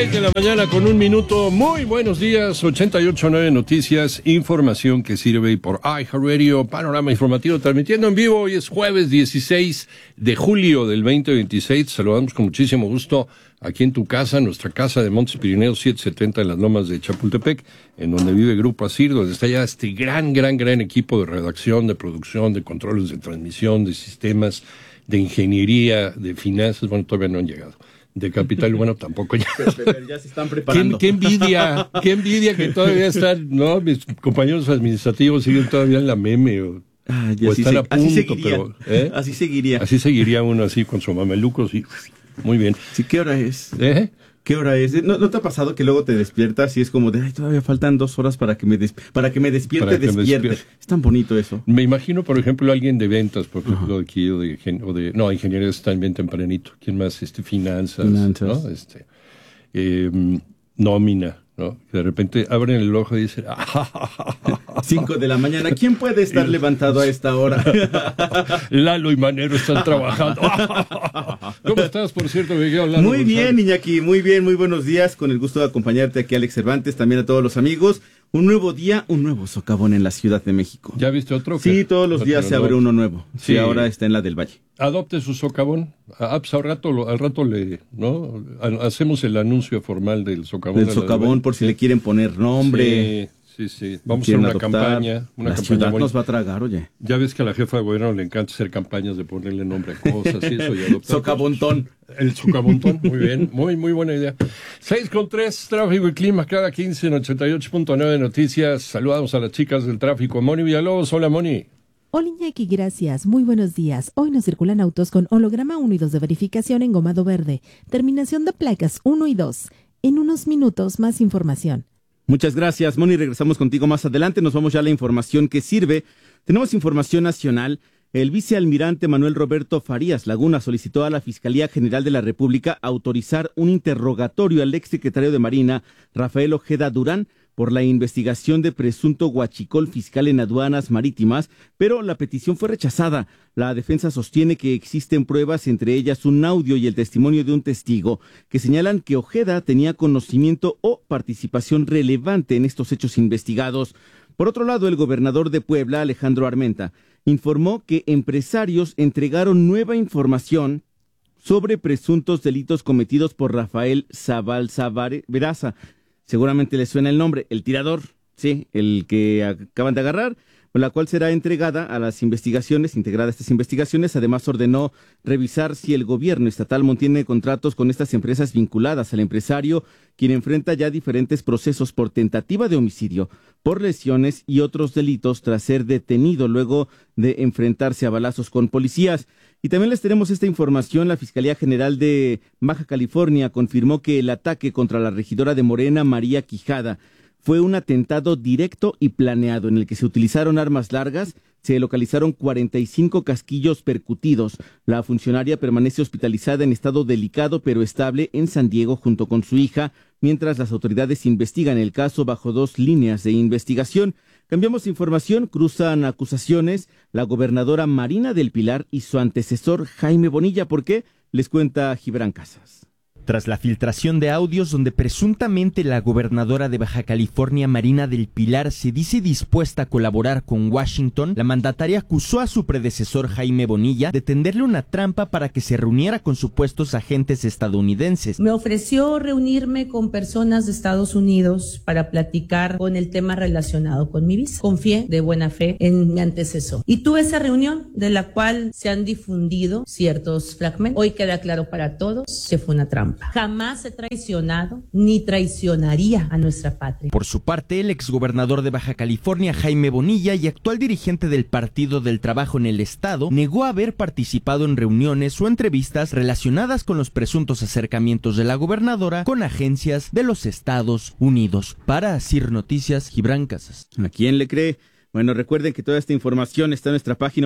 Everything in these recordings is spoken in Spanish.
6:01 a.m. Muy buenos días. 88.9 Noticias, información que sirve por iHeartRadio, panorama informativo transmitiendo en vivo. Hoy es jueves 16 de julio del 2026. Saludamos con muchísimo gusto aquí en tu casa, nuestra casa de Montes Pirineos 770 en las Lomas de Chapultepec, en donde vive Grupo Asir, donde está ya este gran equipo de redacción, de producción, de controles de transmisión, de sistemas, de ingeniería, de finanzas. Bueno, todavía no han llegado. De capital, bueno, tampoco ya. Pero ya se están preparando. Qué envidia que todavía están, ¿no? Mis compañeros administrativos siguen todavía en la meme o están a punto, así seguiría, pero así seguiría. Así seguiría uno así con su mameluco, sí. Muy bien. Sí, ¿qué hora es? ¿Qué hora es? ¿No te ha pasado que luego te despiertas y es como de, ay, todavía faltan 2 horas para que me despierte? Es tan bonito eso. Me imagino, por ejemplo, alguien de ventas, por ejemplo, aquí, ingeniería está bien tempranito. ¿Quién más? Finanzas. ¿No? Nómina, ¿no? De repente abren el ojo y dicen, 5 de la mañana, ¿quién puede estar levantado a esta hora? Lalo y Manero están trabajando. ¿Cómo estás, por cierto, Miguel? Lalo, muy bien, Iñaki, muy bien, muy buenos días. Con el gusto de acompañarte aquí, Alex Cervantes, también a todos los amigos. Un nuevo día, un nuevo socavón en la Ciudad de México. ¿Ya viste otro? Sí, todos los días se abre uno nuevo. Sí, ahora está en la del Valle. Adopte su socavón. Pues al rato ¿no? Hacemos el anuncio formal del socavón. Del socavón, por si le quieren poner nombre. Sí. Vamos a hacer una campaña. La ciudad nos va a tragar, oye. Ya ves que a la jefa de gobierno le encanta hacer campañas de ponerle nombre a cosas y eso. Y adoptar. Socavontón. El socavontón, muy bien. Muy buena idea. 6:03, tráfico y clima cada 15 en 88.9 Noticias. Saludamos a las chicas del tráfico. Moni Villalobos, hola Moni. Hola Iñaki, gracias. Muy buenos días. Hoy nos circulan autos con holograma 1 y 2 de verificación en gomado verde. Terminación de placas 1 y 2. En unos minutos, más información. Muchas gracias, Moni. Regresamos contigo más adelante. Nos vamos ya a la información que sirve. Tenemos información nacional. El vicealmirante Manuel Roberto Farías Laguna solicitó a la Fiscalía General de la República autorizar un interrogatorio al exsecretario de Marina, Rafael Ojeda Durán, por la investigación de presunto huachicol fiscal en aduanas marítimas, pero la petición fue rechazada. La defensa sostiene que existen pruebas, entre ellas un audio y el testimonio de un testigo, que señalan que Ojeda tenía conocimiento o participación relevante en estos hechos investigados. Por otro lado, el gobernador de Puebla, Alejandro Armenta, informó que empresarios entregaron nueva información sobre presuntos delitos cometidos por Rafael Veraza. Seguramente les suena el nombre, el tirador, sí, el que acaban de agarrar, la cual será entregada a las investigaciones, integrada a estas investigaciones. Además, ordenó revisar si el gobierno estatal mantiene contratos con estas empresas vinculadas al empresario, quien enfrenta ya diferentes procesos por tentativa de homicidio, por lesiones y otros delitos tras ser detenido luego de enfrentarse a balazos con policías. Y también les tenemos esta información. La Fiscalía General de Baja California confirmó que el ataque contra la regidora de Morena, María Quijada, fue un atentado directo y planeado en el que se utilizaron armas largas. Se localizaron 45 casquillos percutidos. La funcionaria permanece hospitalizada en estado delicado pero estable en San Diego junto con su hija, mientras las autoridades investigan el caso bajo 2 líneas de investigación. Cambiamos de información, cruzan acusaciones la gobernadora Marina del Pilar y su antecesor Jaime Bonilla. ¿Por qué? Les cuenta Gibran Casas. Tras la filtración de audios donde presuntamente la gobernadora de Baja California, Marina del Pilar, se dice dispuesta a colaborar con Washington, la mandataria acusó a su predecesor Jaime Bonilla de tenderle una trampa para que se reuniera con supuestos agentes estadounidenses. Me ofreció reunirme con personas de Estados Unidos para platicar con el tema relacionado con mi visa. Confié de buena fe en mi antecesor. Y tuve esa reunión de la cual se han difundido ciertos fragmentos. Hoy queda claro para todos que fue una trampa. Jamás he traicionado ni traicionaría a nuestra patria. Por su parte, el exgobernador de Baja California, Jaime Bonilla, y actual dirigente del Partido del Trabajo en el Estado, negó haber participado en reuniones o entrevistas relacionadas con los presuntos acercamientos de la gobernadora con agencias de los Estados Unidos. Para Asir Noticias, Gibran Casas. ¿A quién le cree? Bueno, recuerden que toda esta información está en nuestra página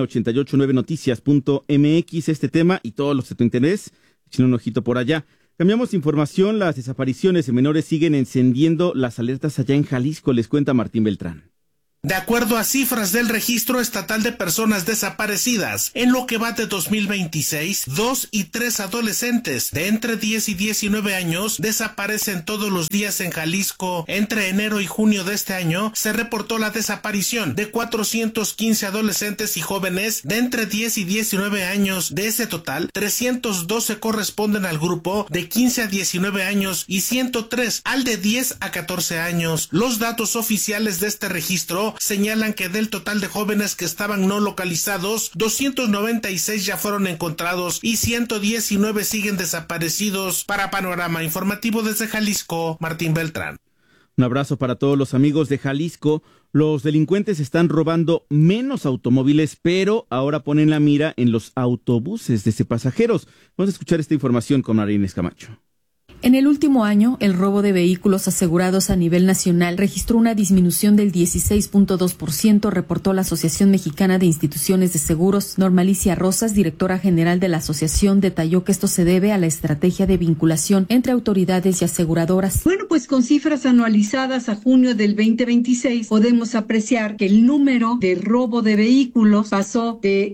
889noticias.mx, este tema y todos los de tu interés. Echen un ojito por allá. Cambiamos de información. Las desapariciones de menores siguen encendiendo las alertas allá en Jalisco, les cuenta Martín Beltrán. De acuerdo a cifras del Registro Estatal de Personas Desaparecidas, en lo que va de 2026, 2 y 3 adolescentes de entre 10 y 19 años desaparecen todos los días en Jalisco. Entre enero y junio de este año, se reportó la desaparición de 415 adolescentes y jóvenes de entre 10 y 19 años. De ese total, 312 corresponden al grupo de 15 a 19 años y 103 al de 10 a 14 años. Los datos oficiales de este registro señalan que del total de jóvenes que estaban no localizados, 296 ya fueron encontrados y 119 siguen desaparecidos. Para Panorama Informativo desde Jalisco, Martín Beltrán. Un abrazo para todos los amigos de Jalisco. Los delincuentes están robando menos automóviles, pero ahora ponen la mira en los autobuses de pasajeros. Vamos a escuchar esta información con María Inés Camacho. En el último año, el robo de vehículos asegurados a nivel nacional registró una disminución del 16.2%, reportó la Asociación Mexicana de Instituciones de Seguros. Normalicia Rosas, directora general de la asociación, detalló que esto se debe a la estrategia de vinculación entre autoridades y aseguradoras. Bueno, pues con cifras anualizadas a junio del 2026, podemos apreciar que el número de robo de vehículos pasó de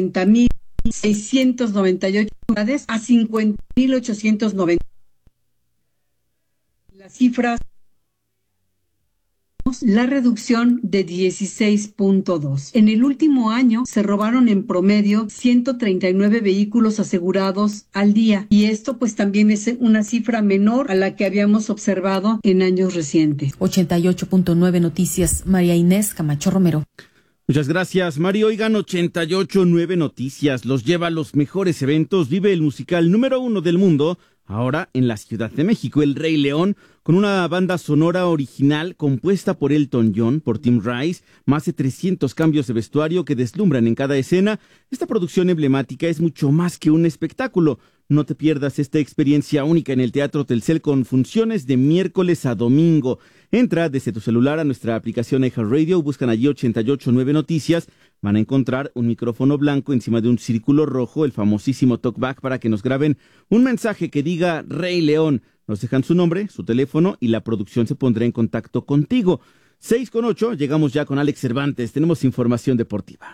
60,698 unidades a 50,890. Las cifras, la reducción de 16.2. En el último año se robaron en promedio 139 vehículos asegurados al día, y esto pues también es una cifra menor a la que habíamos observado en años recientes. 88.9 Noticias, María Inés Camacho Romero. Muchas gracias, Mario. Oigan, 88.9 Noticias los lleva a los mejores eventos. Vive el musical número 1 del mundo, ahora en la Ciudad de México, El Rey León, con una banda sonora original compuesta por Elton John, por Tim Rice, más de 300 cambios de vestuario que deslumbran en cada escena. Esta producción emblemática es mucho más que un espectáculo. No te pierdas esta experiencia única en el Teatro Telcel con funciones de miércoles a domingo. Entra desde tu celular a nuestra aplicación iHeartRadio, buscan allí 88.9 Noticias. Van a encontrar un micrófono blanco encima de un círculo rojo, el famosísimo talkback, para que nos graben un mensaje que diga Rey León. Nos dejan su nombre, su teléfono y la producción se pondrá en contacto contigo. 6:08, llegamos ya con Alex Cervantes. Tenemos información deportiva.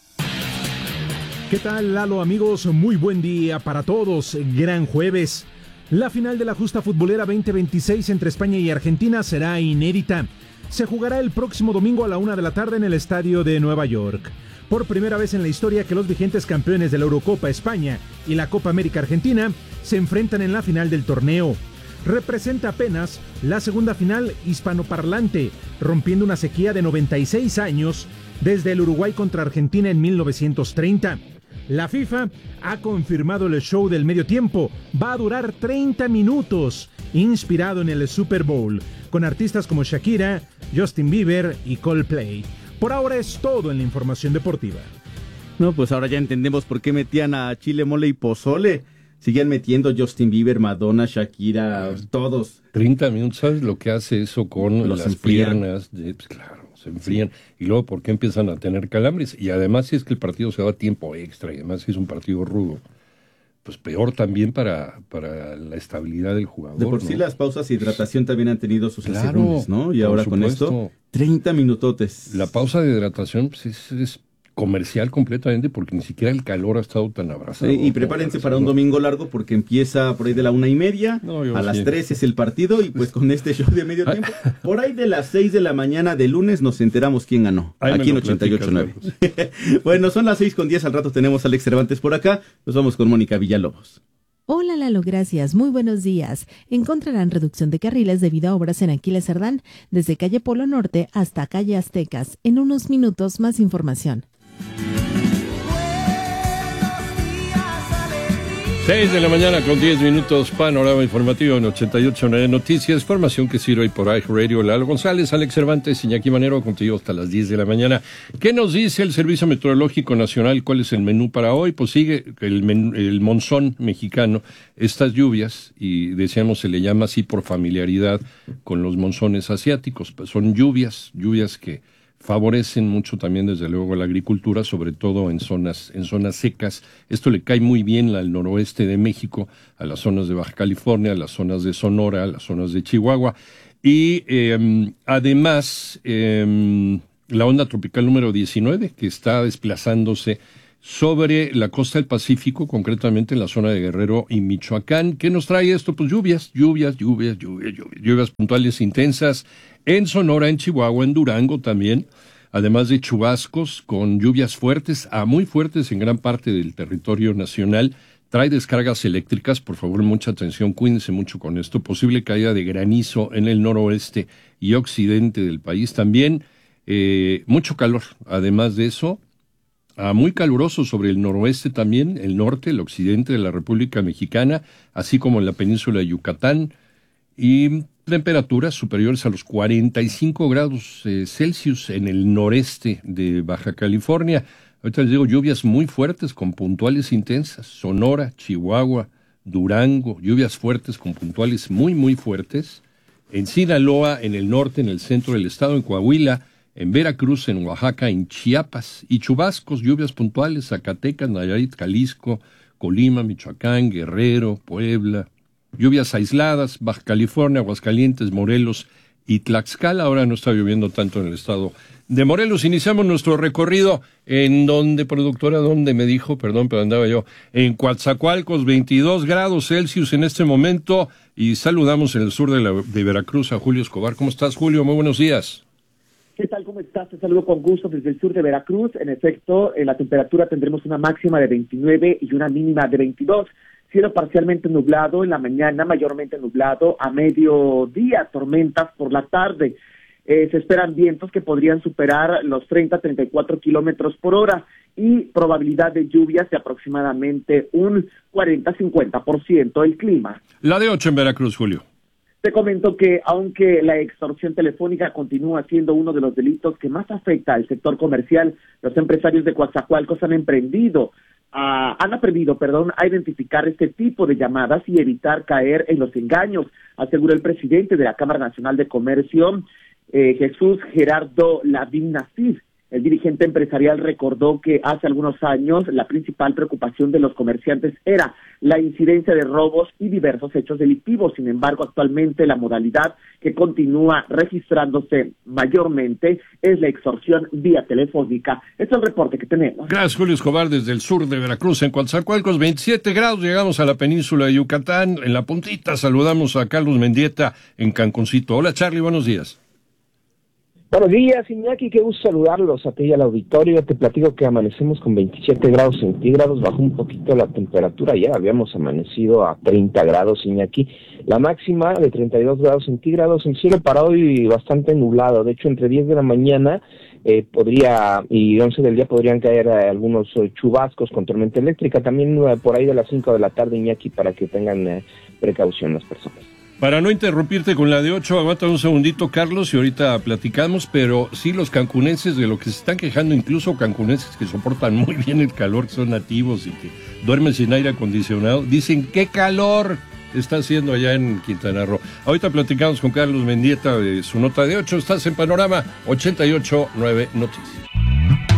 ¿Qué tal, Lalo, amigos? Muy buen día para todos. Gran jueves. La final de la justa futbolera 2026 entre España y Argentina será inédita. Se jugará el próximo domingo a la 1 de la tarde en el estadio de Nueva York. Por primera vez en la historia que los vigentes campeones de la Eurocopa España y la Copa América Argentina se enfrentan en la final del torneo. Representa apenas la segunda final hispanoparlante, rompiendo una sequía de 96 años desde el Uruguay contra Argentina en 1930. La FIFA ha confirmado el show del medio tiempo. Va a durar 30 minutos, inspirado en el Super Bowl, con artistas como Shakira, Justin Bieber y Coldplay. Por ahora es todo en la información deportiva. No, pues ahora ya entendemos por qué metían a chile, mole y pozole. Siguen metiendo Justin Bieber, Madonna, Shakira, todos. 30 minutos, ¿sabes lo que hace eso con Los las enfrían. piernas? Pues claro, se enfrían. Y luego, ¿por qué empiezan a tener calambres? Y además, si es que el partido se da tiempo extra, y además si es un partido rudo, pues peor también para la estabilidad del jugador. De por sí ¿no? las pausas de hidratación también han tenido sus Claro, asegúnes, ¿no? Y por ahora con supuesto. esto, 30 minutotes. La pausa de hidratación pues, es comercial completamente porque ni siquiera el calor ha estado tan abrazado. Y prepárense para un domingo largo porque empieza por ahí de la 1:30, No, a las sí. 3 es el partido y pues con este show de medio tiempo, por ahí de las 6 de la mañana de lunes nos enteramos quién ganó, Ahí me aquí en lo platicas, 88.9. Bueno, son las 6:10, al rato tenemos a Alex Cervantes por acá, nos vamos con Mónica Villalobos. Hola Lalo, gracias. Muy buenos días. Encontrarán reducción de carriles debido a obras en Aquiles Cerdán, desde calle Polo Norte hasta calle Aztecas. En unos minutos más información. 6 de la mañana con 10 minutos, panorama informativo en 88.9 Noticias, información que sirve por iHeartRadio. Lalo González, Alex Cervantes, Iñaki Manero, contigo hasta las 10 de la mañana. ¿Qué nos dice el Servicio Meteorológico Nacional? ¿Cuál es el menú para hoy? Pues sigue el monzón mexicano, estas lluvias, y decíamos se le llama así por familiaridad con los monzones asiáticos, pues son lluvias que favorecen mucho también desde luego la agricultura, sobre todo en zonas secas. Esto le cae muy bien al noroeste de México, a las zonas de Baja California, a las zonas de Sonora, a las zonas de Chihuahua. Y además, la onda tropical número 19, que está desplazándose sobre la costa del Pacífico, concretamente en la zona de Guerrero y Michoacán. ¿Qué nos trae esto? Pues lluvias puntuales intensas en Sonora, en Chihuahua, en Durango también, además de chubascos con lluvias fuertes a muy fuertes en gran parte del territorio nacional. Trae descargas eléctricas, por favor, mucha atención, cuídense mucho con esto. Posible caída de granizo en el noroeste y occidente del país. También mucho calor, además de eso, muy caluroso sobre el noroeste también, el norte, el occidente de la República Mexicana, así como en la península de Yucatán, y temperaturas superiores a los 45 grados Celsius en el noreste de Baja California. Ahorita les digo, lluvias muy fuertes con puntuales intensas, Sonora, Chihuahua, Durango, lluvias fuertes con puntuales muy fuertes, en Sinaloa, en el norte, en el centro del estado, en Coahuila, en Veracruz, en Oaxaca, en Chiapas, y chubascos, lluvias puntuales, Zacatecas, Nayarit, Jalisco, Colima, Michoacán, Guerrero, Puebla, lluvias aisladas, Baja California, Aguascalientes, Morelos y Tlaxcala. Ahora no está lloviendo tanto en el estado de Morelos. Iniciamos nuestro recorrido en donde, productora, donde me dijo, perdón, pero andaba yo, en Coatzacoalcos, 22 grados Celsius en este momento, y saludamos en el sur de Veracruz a Julio Escobar. ¿Cómo estás, Julio? Muy buenos días. ¿Qué tal? ¿Cómo estás? Te saludo con gusto desde el sur de Veracruz. En efecto, en la temperatura tendremos una máxima de 29 y una mínima de 22. Cielo parcialmente nublado en la mañana, mayormente nublado a mediodía, tormentas por la tarde. Se esperan vientos que podrían superar los 30-34 kilómetros por hora y probabilidad de lluvias de aproximadamente un 40-50%. El clima. La de 8 en Veracruz, Julio. Te comento que aunque la extorsión telefónica continúa siendo uno de los delitos que más afecta al sector comercial, los empresarios de Coatzacoalcos han aprendido a identificar este tipo de llamadas y evitar caer en los engaños, aseguró el presidente de la Cámara Nacional de Comercio, Jesús Gerardo Lavín Nasif. El dirigente empresarial recordó que hace algunos años la principal preocupación de los comerciantes era la incidencia de robos y diversos hechos delictivos. Sin embargo, actualmente la modalidad que continúa registrándose mayormente es la extorsión vía telefónica. Este es el reporte que tenemos. Gracias, Julio Escobar, desde el sur de Veracruz. En Coatzacoalcos, 27 grados. Llegamos a la península de Yucatán. En la puntita saludamos a Carlos Mendieta en Cancuncito. Hola, Charlie, buenos días. Buenos días, Iñaki, qué gusto saludarlos a ti y al auditorio. Te platico que amanecemos con 27 grados centígrados, bajó un poquito la temperatura, ya habíamos amanecido a 30 grados, Iñaki. La máxima de 32 grados centígrados, el cielo para hoy bastante nublado, de hecho entre 10 de la mañana y 11 del día podrían caer algunos chubascos con tormenta eléctrica, también por ahí de las 5 de la tarde, Iñaki, para que tengan precaución las personas. Para no interrumpirte con la de 8, aguanta un segundito, Carlos, y ahorita platicamos, pero sí los cancunenses, de lo que se están quejando, incluso cancunenses que soportan muy bien el calor, que son nativos y que duermen sin aire acondicionado, dicen qué calor está haciendo allá en Quintana Roo. Ahorita platicamos con Carlos Mendieta de su nota de 8, estás en Panorama 88.9 Noticias.